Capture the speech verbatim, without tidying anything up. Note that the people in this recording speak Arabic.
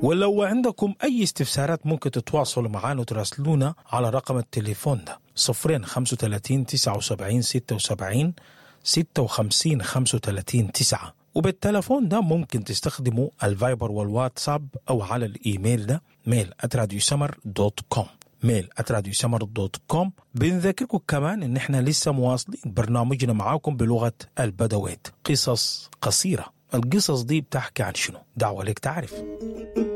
ولو عندكم أي استفسارات ممكن تتواصلوا معنا وتراسلونا على رقم التليفون ده صفرين خمسة وثلاثين تسعة وسبعين ستة وسبعين ستة وخمسين خمسة وثلاثين تسعة. وبالتليفون ده ممكن تستخدموا الفايبر والواتساب أو على الإيميل ده ميل آت راديو سمر دوت كوم ميل آت راديو سمر دوت كوم. بنذكركم كمان إن إحنا لسه مواصلين برنامجنا معاكم بلغة البدوات، قصص قصيرة. القصص دي بتحكي عن شنو؟ دعوة لك تعرف.